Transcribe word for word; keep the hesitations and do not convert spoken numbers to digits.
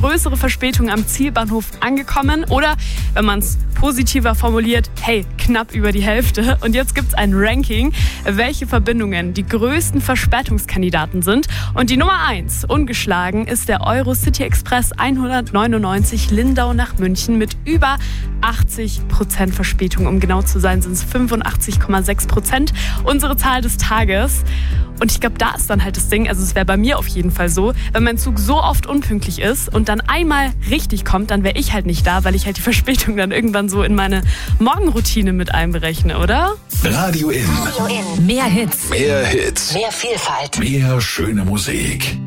größere Verspätung am Zielbahnhof angekommen oder, wenn man es positiver formuliert, hey, knapp über die Hälfte. Und jetzt gibt es ein Ranking, welche Verbindungen die größten Verspätungskandidaten sind. Und die Nummer eins, ungeschlagen, ist der Eurocity Express hundertneunundneunzig Lindau nach München mit über achtzig Prozent Verspätung. Um genau zu sein, sind es fünfundachtzig Komma sechs Prozent. Unsere Zahl des Tages. Und ich glaube, da ist dann halt das Ding, also es wäre bei mir auf jeden Fall so, wenn mein Zug so oft unpünktlich ist und dann einmal richtig kommt, dann wäre ich halt nicht da, weil ich halt die Verspätung dann irgendwann so in meine Morgenroutine mit einberechne, oder? Radio In. Radio In. Mehr Hits. Mehr Hits. Mehr Vielfalt. Mehr schöne Musik.